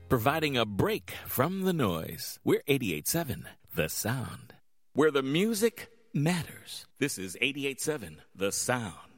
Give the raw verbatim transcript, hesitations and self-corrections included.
providing a break from the noise. We're eighty-eight point seven, The Sound, where the music matters. This is eighty-eight point seven, The Sound.